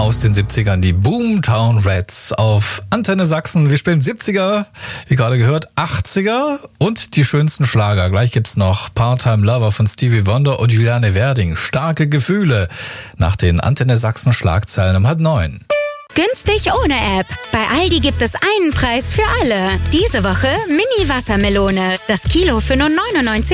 aus den 70ern, die Boomtown Rats auf Antenne Sachsen. Wir spielen 70er, wie gerade gehört, 80er und die schönsten Schlager. Gleich gibt's noch Part-Time Lover von Stevie Wonder und Juliane Werding. Starke Gefühle nach den Antenne Sachsen Schlagzeilen um 8:30. Günstig ohne App. Bei Aldi gibt es einen Preis für alle. Diese Woche Mini-Wassermelone. Das Kilo für nur 99